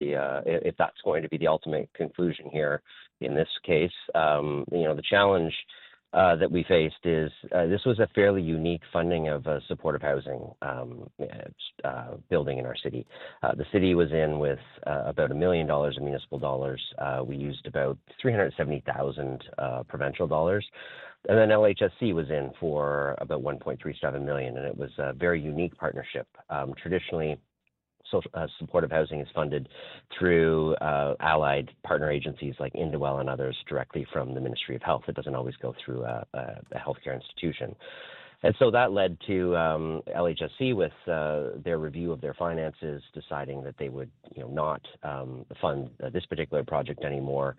if that's going to be the ultimate conclusion here in this case. The challenge that we faced is this was a fairly unique funding of supportive housing building in our city. The city was in with about $1 million of municipal dollars. We used about $370,000 provincial dollars. And then LHSC was in for about $1.37 million, and it was a very unique partnership. Traditionally, supportive housing is funded through allied partner agencies like Indwell and others directly from the Ministry of Health. It doesn't always go through a healthcare institution. And so that led to LHSC with their review of their finances deciding that they would not fund this particular project anymore.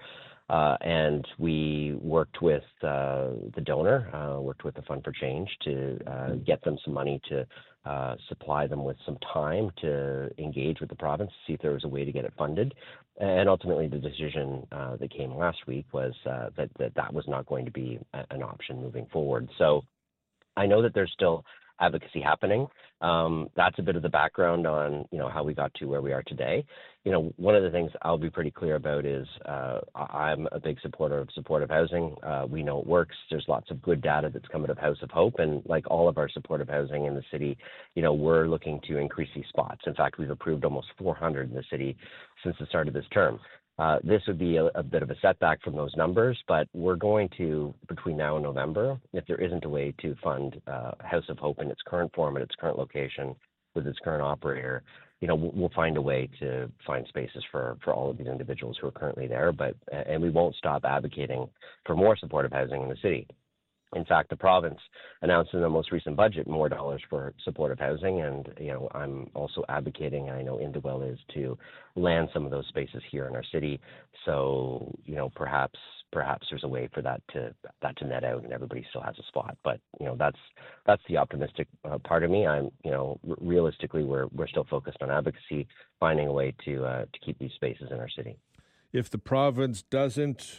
And we worked with the donor, worked with the Fund for Change to get them some money to supply them with some time to engage with the province, see if there was a way to get it funded. And ultimately, the decision that came last week was that was not going to be an option moving forward. So I know that there's still advocacy happening. That's a bit of the background on, how we got to where we are today. One of the things I'll be pretty clear about is I'm a big supporter of supportive housing. We know it works. There's lots of good data that's come out of House of Hope. And like all of our supportive housing in the city, we're looking to increase these spots. In fact, we've approved almost 400 in the city since the start of this term. This would be a bit of a setback from those numbers, but we're going to, between now and November, if there isn't a way to fund House of Hope in its current form, at its current location, with its current operator, we'll find a way to find spaces for all of these individuals who are currently there. And we won't stop advocating for more supportive housing in the city. In fact, the province announced in the most recent budget more dollars for supportive housing, and I'm also advocating, and I know Indwell is, to land some of those spaces here in our city. So perhaps there's a way for that to net out, and everybody still has a spot. But that's the optimistic part of me. Realistically, we're still focused on advocacy, finding a way to keep these spaces in our city. If the province doesn't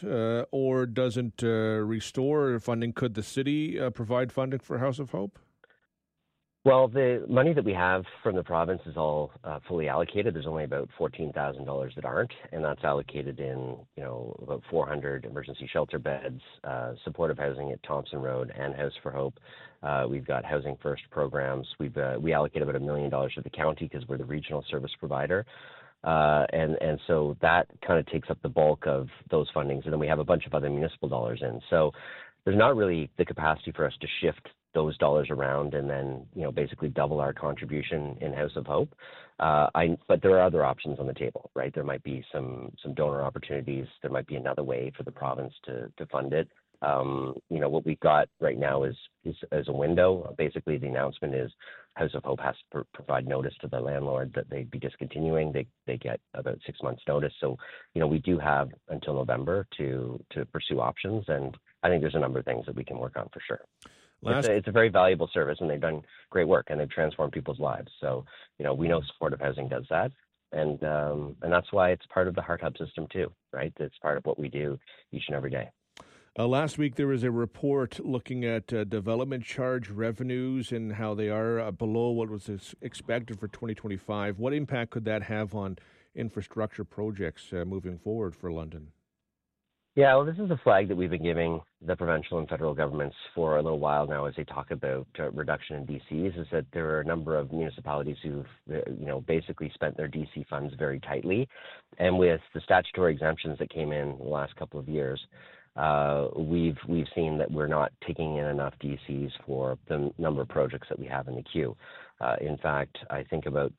restore funding, could the city provide funding for House of Hope? Well, the money that we have from the province is all fully allocated. There's only about $14,000 that aren't, and that's allocated in about 400 emergency shelter beds, supportive housing at Thompson Road, and House for Hope. We've got Housing First programs. We allocate about $1 million to the county because we're the regional service provider. And so that kind of takes up the bulk of those fundings. And then we have a bunch of other municipal dollars in. So there's not really the capacity for us to shift those dollars around and then, basically double our contribution in House of Hope. But there are other options on the table, right? There might be some donor opportunities. There might be another way for the province to fund it. What we've got right now is a window. Basically, the announcement is House of Hope has to provide notice to the landlord that they'd be discontinuing. They get about 6 months notice. So, we do have until November to pursue options. And I think there's a number of things that we can work on for sure. It's a very valuable service, and they've done great work, and they've transformed people's lives. So, we know supportive housing does that. And that's why it's part of the Heart Hub system too, right? It's part of what we do each and every day. Last week, there was a report looking at development charge revenues and how they are below what was expected for 2025. What impact could that have on infrastructure projects moving forward for London? Yeah, well, this is a flag that we've been giving the provincial and federal governments for a little while now as they talk about reduction in DCs, is that there are a number of municipalities who've, basically spent their DC funds very tightly. And with the statutory exemptions that came in the last couple of years, we've seen that we're not taking in enough DCs for the number of projects that we have in the queue. In fact, I think about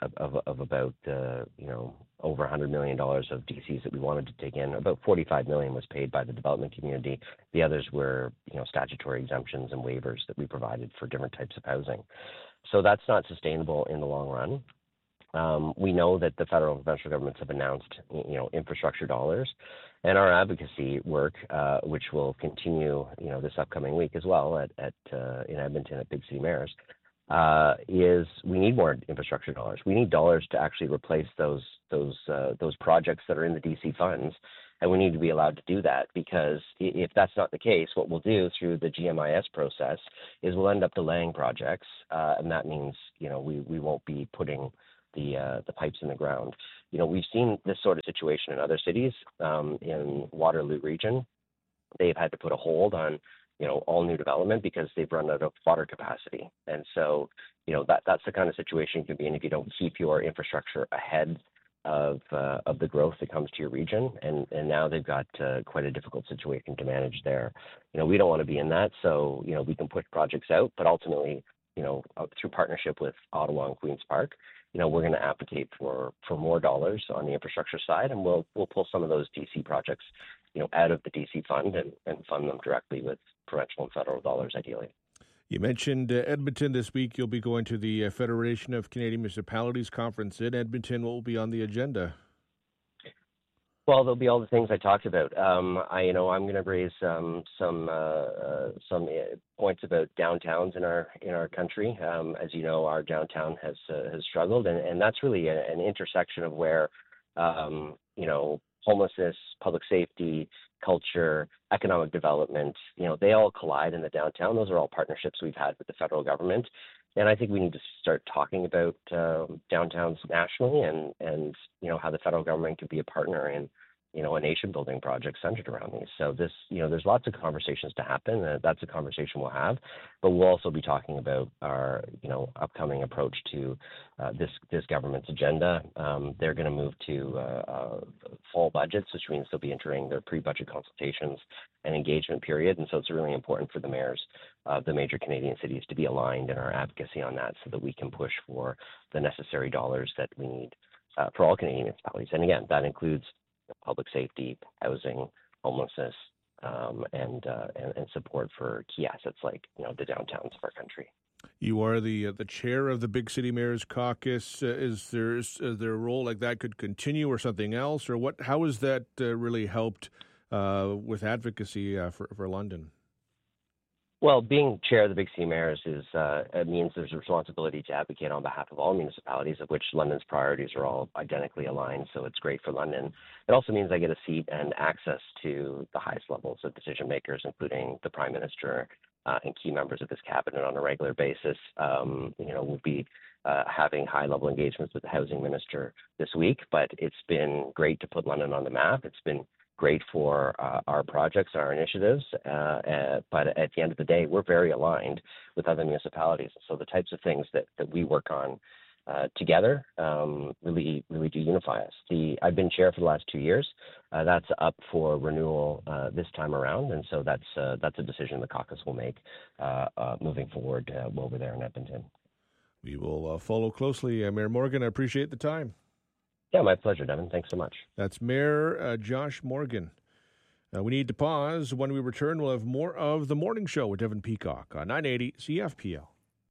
over $100 million of DCs that we wanted to take in. About $45 million was paid by the development community. The others were, statutory exemptions and waivers that we provided for different types of housing. So that's not sustainable in the long run. We know that the federal and provincial governments have announced, infrastructure dollars, and our advocacy work, which will continue, this upcoming week as well in Edmonton at Big City Mayors, is we need more infrastructure dollars. We need dollars to actually replace those projects that are in the DC funds, and we need to be allowed to do that, because if that's not the case, what we'll do through the GMIS process is we'll end up delaying projects, and that means we won't be putting the pipes in the ground. We've seen this sort of situation in other cities in Waterloo region. They've had to put a hold on all new development because they've run out of water capacity. And so, that's the kind of situation you can be in if you don't keep your infrastructure ahead of the growth that comes to your region. And now they've got quite a difficult situation to manage there. We don't want to be in that. So, we can push projects out, but ultimately, through partnership with Ottawa and Queen's Park, we're going to advocate for more dollars on the infrastructure side, and we'll pull some of those DC projects, out of the DC fund and fund them directly with provincial and federal dollars, ideally. You mentioned Edmonton this week. You'll be going to the Federation of Canadian Municipalities Conference in Edmonton. What will be on the agenda? Well, there'll be all the things I talked about. I'm going to raise some points about downtowns in our country. As you know, our downtown has struggled, and that's really an intersection of where homelessness, public safety, culture, economic development, they all collide in the downtown. Those are all partnerships we've had with the federal government. And I think we need to start talking about downtowns nationally and how the federal government could be a partner in a nation building project centered around these. So this, there's lots of conversations to happen. That's a conversation we'll have, but we'll also be talking about our, upcoming approach to this government's agenda. They're going to move to fall budgets, which means they'll be entering their pre-budget consultations and engagement period. And so it's really important for the mayors of the major Canadian cities to be aligned in our advocacy on that so that we can push for the necessary dollars that we need for all Canadian municipalities. And again, that includes public safety, housing, homelessness, and support for key assets like the downtowns of our country. You are the chair of the Big City Mayors Caucus. Is there a role like that could continue, or something else, or what? How has that really helped with advocacy for London? Well, being chair of the Big City Mayors it means there's a responsibility to advocate on behalf of all municipalities, of which London's priorities are all identically aligned, so it's great for London. It also means I get a seat and access to the highest levels of decision makers, including the Prime Minister and key members of this cabinet on a regular basis. We'll be having high-level engagements with the Housing Minister this week, but it's been great to put London on the map. It's been great for our projects, our initiatives, but at the end of the day, we're very aligned with other municipalities. So the types of things that we work on together really do unify us. I've been chair for the last 2 years. That's up for renewal this time around, and so that's a decision the caucus will make moving forward over there in Edmonton. We will follow closely. Mayor Morgan, I appreciate the time. Yeah, my pleasure, Devin. Thanks so much. That's Mayor Josh Morgan. We need to pause. When we return, we'll have more of The Morning Show with Devin Peacock on 980 CFPL.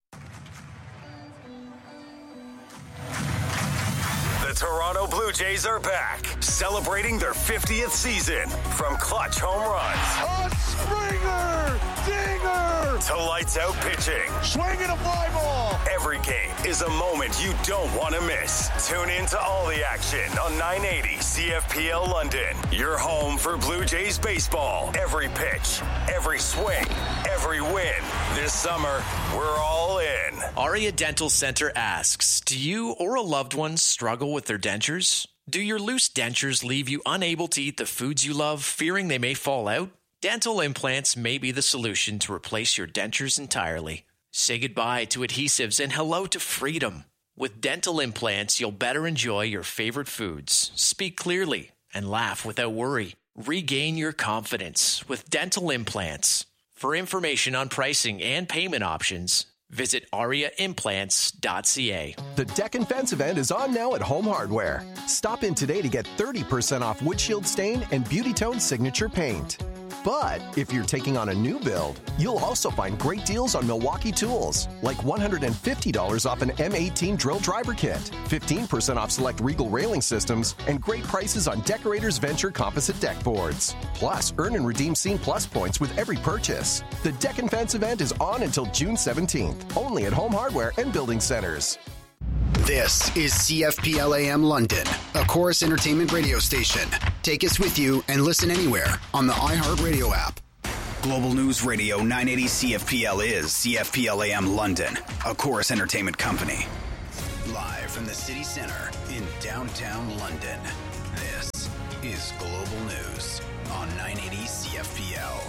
The Toronto Blue Jays are back, celebrating their 50th season. From clutch home runs, a Springer dinger, to lights out pitching, swinging a fly ball. Every game is a moment you don't want to miss. Tune in to all the action on 980 CFPL London. Your home for Blue Jays baseball. Every pitch, every swing, every win. This summer, we're all in. Aria Dental Center asks, do you or a loved one struggle with their dentures? Do your loose dentures leave you unable to eat the foods you love, fearing they may fall out? Dental implants may be the solution to replace your dentures entirely. Say goodbye to adhesives and hello to freedom. With dental implants, you'll better enjoy your favorite foods, speak clearly, and laugh without worry. Regain your confidence with dental implants. For information on pricing and payment options, visit ariaimplants.ca. The Deck and Fence event is on now at Home Hardware. Stop in today to get 30% off windshield stain and Beauty Tone signature paint. But if you're taking on a new build, you'll also find great deals on Milwaukee tools, like $150 off an M18 drill driver kit, 15% off select Regal railing systems, and great prices on Decorators Venture composite deck boards. Plus, earn and redeem Scene Plus points with every purchase. The Deck and Fence event is on until June 17th, only at Home Hardware and Building Centers. This is CFPL AM London, a Chorus Entertainment radio station. Take us with you and listen anywhere on the iHeartRadio app. Global News Radio 980 CFPL is CFPL AM London, a Chorus Entertainment company. Live from the city centre in downtown London. This is Global News on 980 CFPL.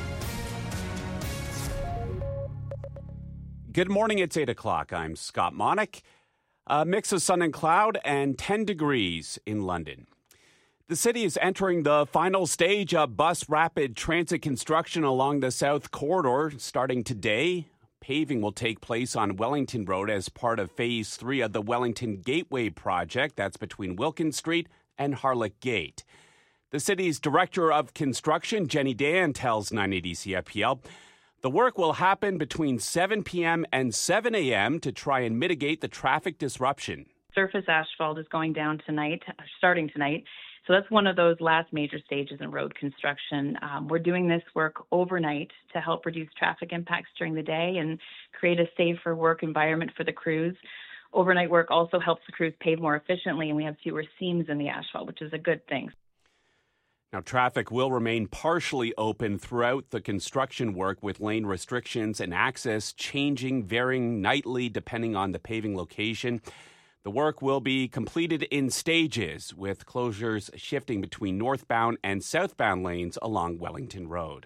Good morning, it's 8 o'clock. I'm Scott Monick. A mix of sun and cloud and 10 degrees in London. The city is entering the final stage of bus rapid transit construction along the South Corridor starting today. Paving will take place on Wellington Road as part of Phase 3 of the Wellington Gateway project. That's between Wilkins Street and Harlech Gate. The city's Director of Construction, Jenny Dan, tells 980 CFPL the work will happen between 7 p.m. and 7 a.m. to try and mitigate the traffic disruption. Surface asphalt is going down tonight, starting tonight. So that's one of those last major stages in road construction. We're doing this work overnight to help reduce traffic impacts during the day and create a safer work environment for the crews. Overnight work also helps the crews pave more efficiently, and we have fewer seams in the asphalt, which is a good thing. Now, traffic will remain partially open throughout the construction work, with lane restrictions and access varying nightly depending on the paving location. The work will be completed in stages, with closures shifting between northbound and southbound lanes along Wellington Road.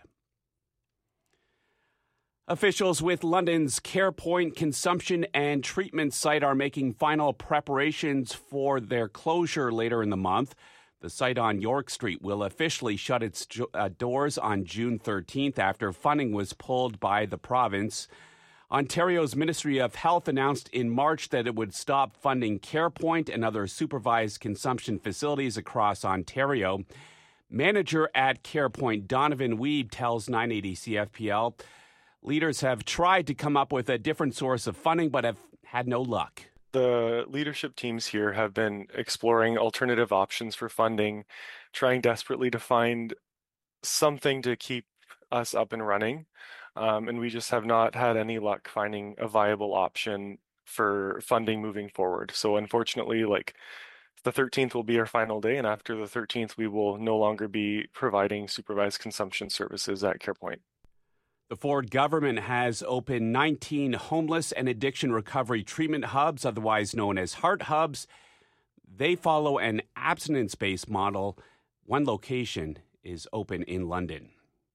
Officials with London's CarePoint consumption and treatment site are making final preparations for their closure later in the month. The site on York Street will officially shut its doors on June 13th after funding was pulled by the province. Ontario's Ministry of Health announced in March that it would stop funding CarePoint and other supervised consumption facilities across Ontario. Manager at CarePoint, Donovan Weeb, tells 980 CFPL leaders have tried to come up with a different source of funding but have had no luck. The leadership teams here have been exploring alternative options for funding, trying desperately to find something to keep us up and running. And we just have not had any luck finding a viable option for funding moving forward. So unfortunately, the 13th will be our final day, and after the 13th, we will no longer be providing supervised consumption services at CarePoint. The Ford government has opened 19 homeless and addiction recovery treatment hubs, otherwise known as Heart Hubs. They follow an abstinence-based model. One location is open in London.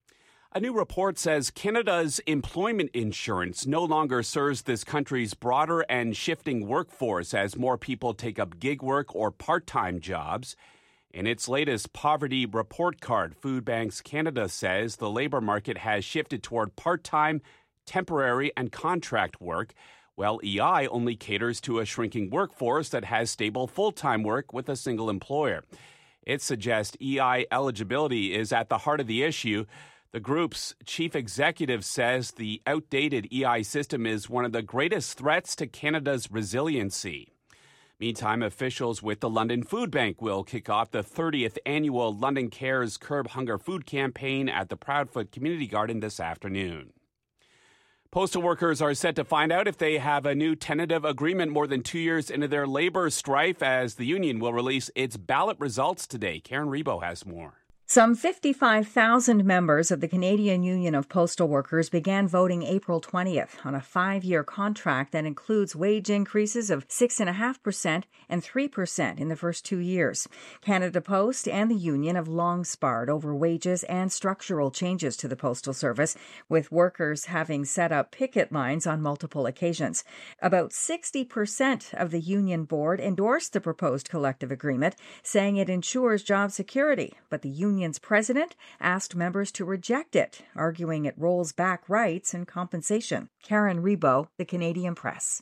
A new report says Canada's employment insurance no longer serves this country's broader and shifting workforce as more people take up gig work or part-time jobs. In its latest poverty report card, Food Banks Canada says the labor market has shifted toward part-time, temporary, and contract work, while EI only caters to a shrinking workforce that has stable full-time work with a single employer. It suggests EI eligibility is at the heart of the issue. The group's chief executive says the outdated EI system is one of the greatest threats to Canada's resiliency. Meantime, officials with the London Food Bank will kick off the 30th annual London Cares Curb Hunger Food campaign at the Proudfoot Community Garden this afternoon. Postal workers are set to find out if they have a new tentative agreement more than 2 years into their labor strife, as the union will release its ballot results today. Karen Rebo has more. Some 55,000 members of the Canadian Union of Postal Workers began voting April 20th on a 5-year contract that includes wage increases of 6.5% and 3% in the first 2 years. Canada Post and the union have long sparred over wages and structural changes to the Postal Service, with workers having set up picket lines on multiple occasions. About 60% of the union board endorsed the proposed collective agreement, saying it ensures job security, but the union's president asked members to reject it, arguing it rolls back rights and compensation. Karen Rebo, The Canadian Press.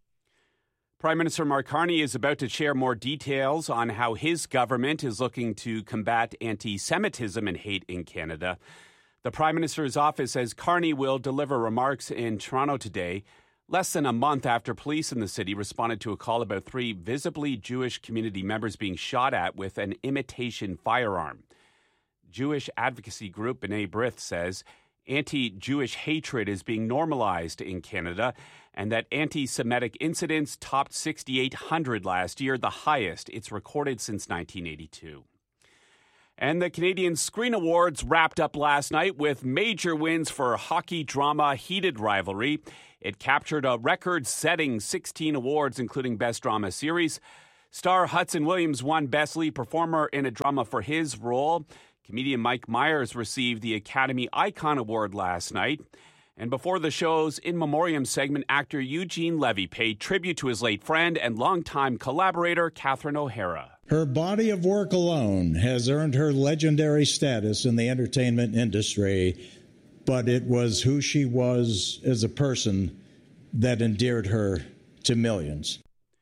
Prime Minister Mark Carney is about to share more details on how his government is looking to combat anti-Semitism and hate in Canada. The Prime Minister's office says Carney will deliver remarks in Toronto today, less than a month after police in the city responded to a call about 3 visibly Jewish community members being shot at with an imitation firearm. Jewish advocacy group B'nai B'rith says anti-Jewish hatred is being normalized in Canada and that anti-Semitic incidents topped 6,800 last year, the highest it's recorded since 1982. And the Canadian Screen Awards wrapped up last night with major wins for hockey drama Heated Rivalry. It captured a record-setting 16 awards, including Best Drama Series. Star Hudson Williams won Best Lead Performer in a Drama for his role. Comedian Mike Myers received the Academy Icon Award last night. And before the show's In Memoriam segment, actor Eugene Levy paid tribute to his late friend and longtime collaborator, Catherine O'Hara. Her body of work alone has earned her legendary status in the entertainment industry, but it was who she was as a person that endeared her to millions.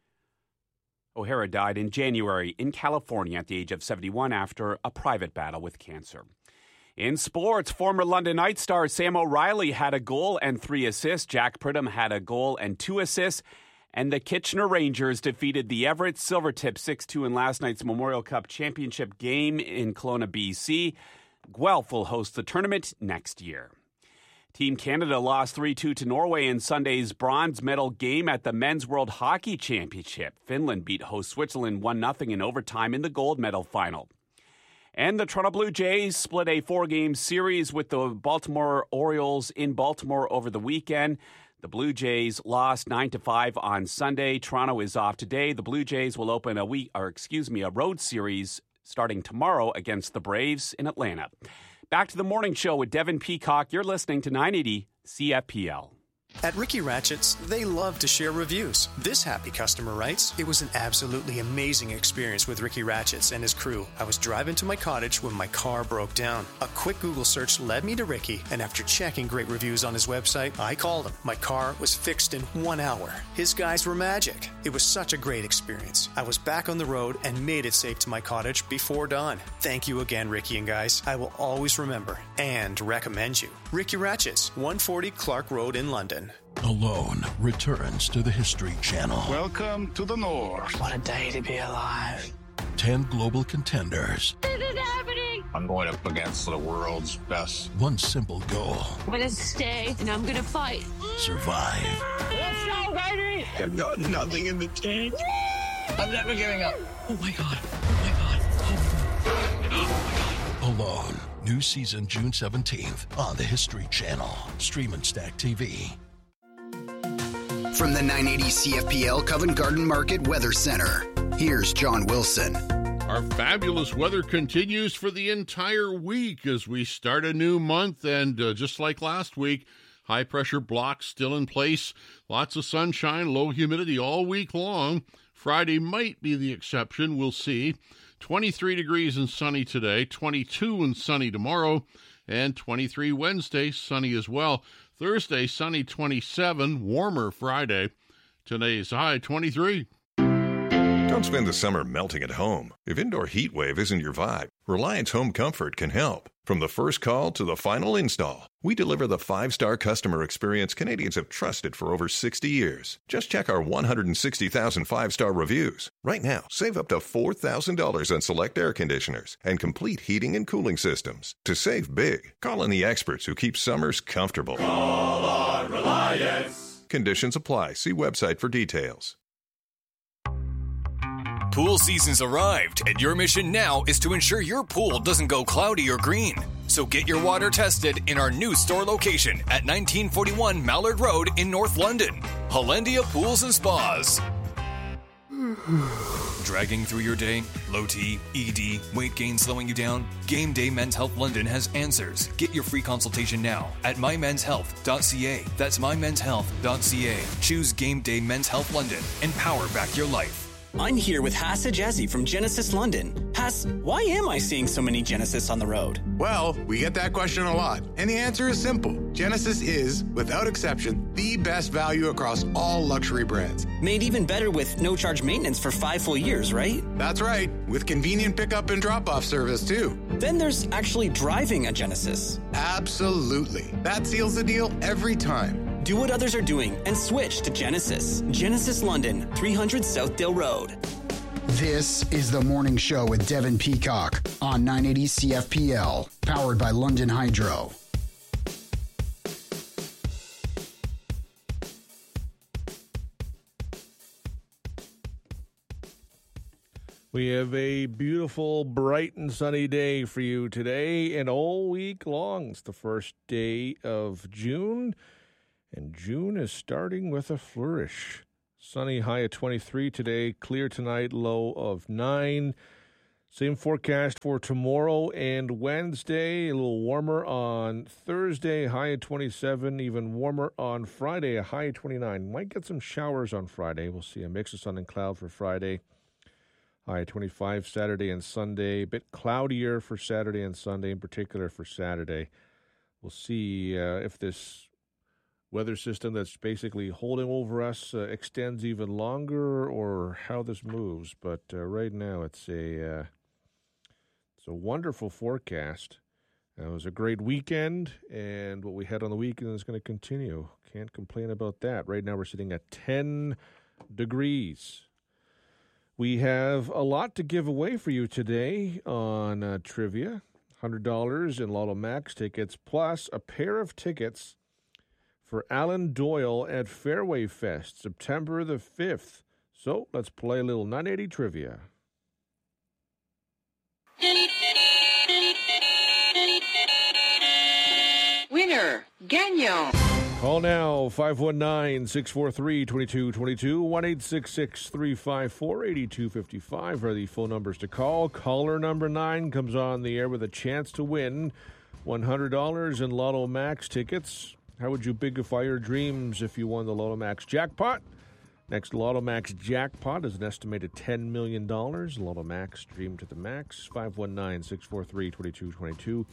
O'Hara died in January in California at the age of 71 after a private battle with cancer. In sports, former London Knights star Sam O'Reilly had a goal and 3 assists. Jack Pridham had a goal and 2 assists. And the Kitchener Rangers defeated the Everett Silvertips 6-2 in last night's Memorial Cup Championship game in Kelowna, BC. Guelph will host the tournament next year. Team Canada lost 3-2 to Norway in Sunday's bronze medal game at the Men's World Hockey Championship. Finland beat host Switzerland 1-0 in overtime in the gold medal final. And the Toronto Blue Jays split a 4-game series with the Baltimore Orioles in Baltimore over the weekend. The Blue Jays lost 9-5 on Sunday. Toronto is off today. The Blue Jays will open a road series starting tomorrow against the Braves in Atlanta. Back to the morning show with Devin Peacock. You're listening to 980 CFPL. At Ricky Ratchets, they love to share reviews. This happy customer writes, "It was an absolutely amazing experience with Ricky Ratchets and his crew. I was driving to my cottage when my car broke down. A quick Google search led me to Ricky, and after checking great reviews on his website, I called him. My car was fixed in 1 hour. His guys were magic. It was such a great experience. I was back on the road and made it safe to my cottage before dawn. Thank you again, Ricky and guys. I will always remember and recommend you. Ricky Ratchets, 140 Clark Road in London." Alone returns to the History Channel. Welcome to the North. What a day to be alive. 10 global contenders. This is happening. I'm going up against the world's best. One simple goal. I'm going to stay and I'm going to fight. Survive. Let's go, baby. I've got nothing in the tank. I'm never giving up. Oh my God. Oh my God. Oh my God. Alone. New season June 17th on the History Channel. Stream and Stack TV. From the 980 CFPL Covent Garden Market Weather Center, here's John Wilson. Our fabulous weather continues for the entire week as we start a new month. And just like last week, high-pressure blocks still in place. Lots of sunshine, low humidity all week long. Friday might be the exception. We'll see. 23 degrees and sunny today, 22 and sunny tomorrow, and 23 Wednesday, sunny as well. Thursday, sunny 27, warmer Friday. Today's high 23. Don't spend the summer melting at home. If indoor heat wave isn't your vibe, Reliance Home Comfort can help. From the first call to the final install, we deliver the 5-star customer experience Canadians have trusted for over 60 years. Just check our 160,000 5-star reviews. Right now, save up to $4,000 on select air conditioners and complete heating and cooling systems. To save big, call on the experts who keep summers comfortable. Call on Reliance. Conditions apply. See website for details. Pool season's arrived, and your mission now is to ensure your pool doesn't go cloudy or green. So get your water tested in our new store location at 1941 Mallard Road in North London. Hollandia Pools and Spas. Dragging through your day? Low T, ED, weight gain slowing you down? Game Day Men's Health London has answers. Get your free consultation now at mymenshealth.ca. That's mymenshealth.ca. Choose Game Day Men's Health London and power back your life. I'm here with Hass Ajazi from Genesis London. Hass, why am I seeing so many Genesis on the road? Well, we get that question a lot, and the answer is simple. Genesis is, without exception, the best value across all luxury brands. Made even better with no-charge maintenance for 5 full years, right? That's right, with convenient pickup and drop-off service, too. Then there's actually driving a Genesis. Absolutely. That seals the deal every time. Do what others are doing and switch to Genesis. Genesis London, 300 Southdale Road. This is the morning show with Devin Peacock on 980 CFPL, powered by London Hydro. We have a beautiful, bright and sunny day for you today and all week long. It's the first day of June, and June is starting with a flourish. Sunny, high of 23 today, clear tonight, low of 9. Same forecast for tomorrow and Wednesday, a little warmer on Thursday, high of 27, even warmer on Friday, a high of 29. Might get some showers on Friday. We'll see a mix of sun and cloud for Friday. High 25 Saturday and Sunday. A bit cloudier for Saturday and Sunday, in particular for Saturday. We'll see if this weather system that's basically holding over us extends even longer or how this moves. But right now it's a wonderful forecast. It was a great weekend, and what we had on the weekend is going to continue. Can't complain about that. Right now we're sitting at 10 degrees. We have a lot to give away for you today on trivia. $100 in Lotto Max tickets, plus a pair of tickets for Alan Doyle at Fairway Fest, September the 5th. So let's play a little 980 trivia. Winner, Gagnon. Call now, 519-643-2222, 1-866-354-8255 are the phone numbers to call. Caller number 9 comes on the air with a chance to win $100 in Lotto Max tickets. How would you bigify your dreams if you won the Lotto Max jackpot? Next Lotto Max jackpot is an estimated $10 million. Lotto Max, dream to the max. 519-643-2222.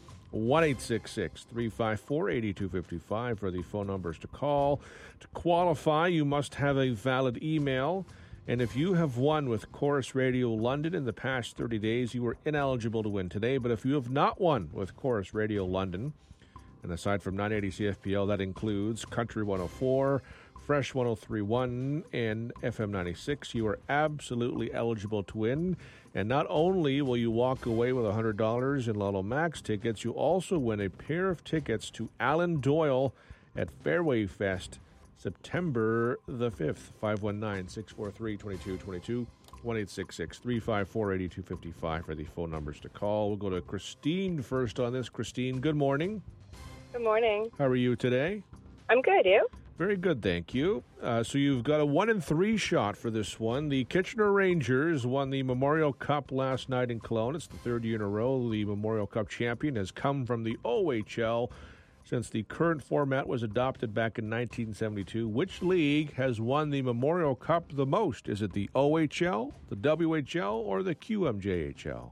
1-866-354-8255 are the phone numbers to call. To qualify, you must have a valid email. And if you have won with Chorus Radio London in the past 30 days, you are ineligible to win today. But if you have not won with Chorus Radio London, and aside from 980 CFPL, that includes Country 104, Fresh 103.1, and FM 96, you are absolutely eligible to win. And not only will you walk away with $100 in Lotto Max tickets, you also win a pair of tickets to Alan Doyle at Fairway Fest, September the 5th. 519-643-2222, 1-866-354-8255 are the phone numbers to call. We'll go to Christine first on this. Christine, good morning. Good morning. How are you today? I'm good, you? Very good, thank you. So you've got a 1-in-3 shot for this one. The Kitchener Rangers won the Memorial Cup last night in Kelowna. It's the third year in a row the Memorial Cup champion has come from the OHL since the current format was adopted back in 1972. Which league has won the Memorial Cup the most? Is it the OHL, the WHL, or the QMJHL?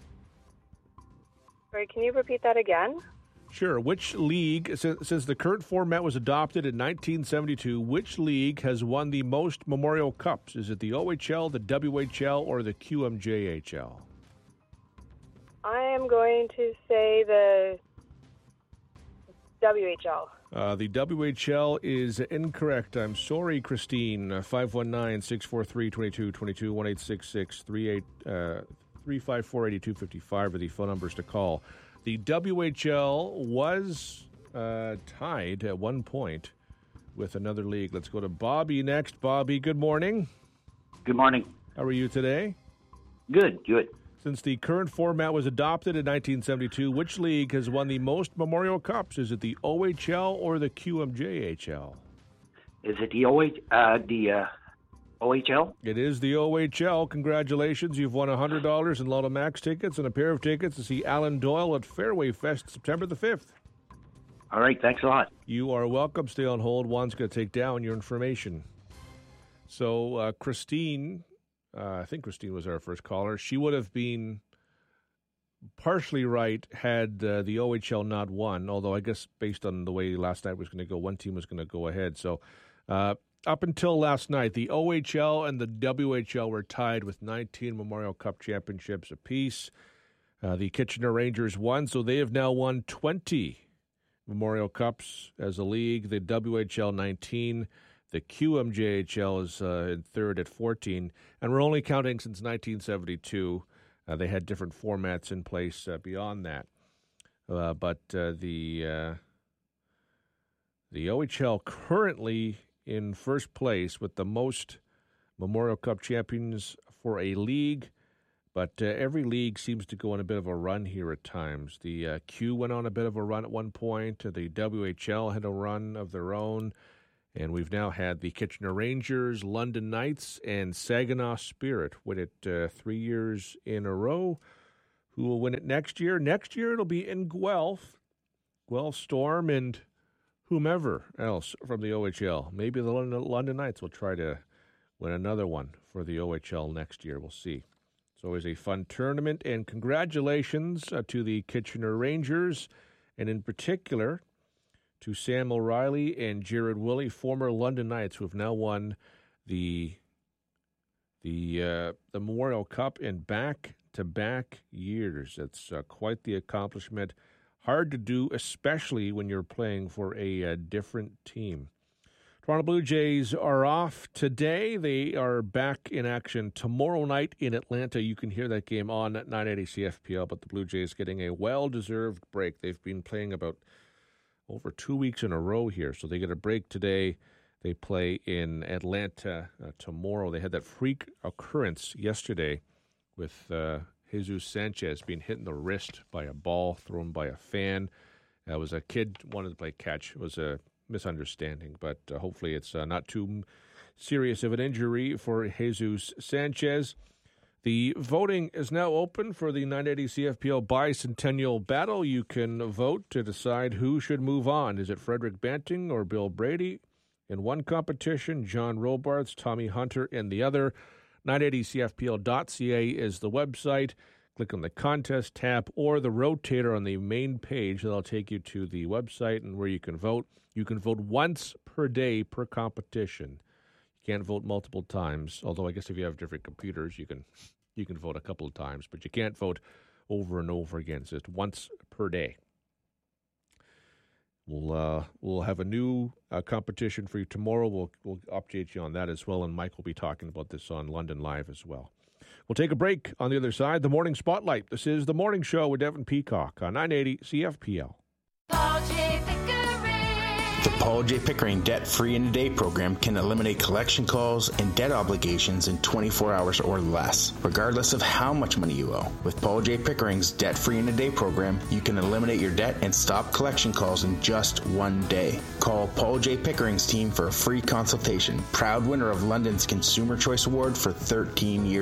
Sorry, can you repeat that again? Sure. Which league, since the current format was adopted in 1972, which league has won the most Memorial Cups? Is it the OHL, the WHL, or the QMJHL? I am going to say the WHL. The WHL is incorrect. I'm sorry, Christine. 519-643-2222, 1-866-354-8255 are the phone numbers to call. The WHL was tied at one point with another league. Let's go to Bobby next. Bobby, good morning. Good morning. How are you today? Good. Since the current format was adopted in 1972, which league has won the most Memorial Cups? Is it the OHL or the QMJHL? Is it the OHL? It is the OHL. Congratulations. You've won $100 in Lotto Max tickets and a pair of tickets to see Alan Doyle at Fairway Fest, September the 5th. All right. Thanks a lot. You are welcome. Stay on hold. Juan's going to take down your information. So, Christine, I think Christine was our first caller. She would have been partially right had the OHL not won, although I guess based on the way last night was going to go, one team was going to go ahead. So, up until last night, the OHL and the WHL were tied with 19 Memorial Cup championships apiece. The Kitchener Rangers won, so they have now won 20 Memorial Cups as a league. The WHL 19, the QMJHL is in third at 14, and we're only counting since 1972. They had different formats in place beyond that, but the OHL currently in first place with the most Memorial Cup champions for a league, But every league seems to go on a bit of a run here at times. The Q went on a bit of a run at one point. The WHL had a run of their own. And we've now had the Kitchener Rangers, London Knights, and Saginaw Spirit win it 3 years in a row. Who will win it next year? Next year it'll be in Guelph. Guelph Storm and whomever else from the OHL. Maybe the London Knights will try to win another one for the OHL next year. We'll see. It's always a fun tournament, and congratulations to the Kitchener Rangers, and in particular to Sam O'Reilly and Jared Willey, former London Knights, who have now won the Memorial Cup in back-to-back years. That's quite the accomplishment. Hard to do, especially when you're playing for a different team. Toronto Blue Jays are off today. They are back in action tomorrow night in Atlanta. You can hear that game on 980 CFPL, but the Blue Jays getting a well-deserved break. They've been playing about over 2 weeks in a row here, so they get a break today. They play in Atlanta tomorrow. They had that freak occurrence yesterday with Jesus Sanchez being hit in the wrist by a ball thrown by a fan. It was a kid wanted to play catch. It was a misunderstanding, but hopefully it's not too serious of an injury for Jesus Sanchez. The voting is now open for the 980 CFPL Bicentennial Battle. You can vote to decide who should move on. Is it Frederick Banting or Bill Brady? In one competition, John Robards, Tommy Hunter in the other. 980CFPL.ca is the website. Click on the contest tab or the rotator on the main page. That'll take you to the website and where you can vote. You can vote once per day per competition. You can't vote multiple times, although I guess if you have different computers, you can vote a couple of times, but you can't vote over and over again. It's just once per day. We'll have a new competition for you tomorrow. We'll update you on that as well, and Mike will be talking about this on London Live as well. We'll take a break. On the other side, the Morning Spotlight. This is The Morning Show with Devin Peacock on 980 CFPL. The Paul J. Pickering Debt-Free in a Day program can eliminate collection calls and debt obligations in 24 hours or less, regardless of how much money you owe. With Paul J. Pickering's Debt-Free in a Day program, you can eliminate your debt and stop collection calls in just 1 day. Call Paul J. Pickering's team for a free consultation. Proud winner of London's Consumer Choice Award for 13 years.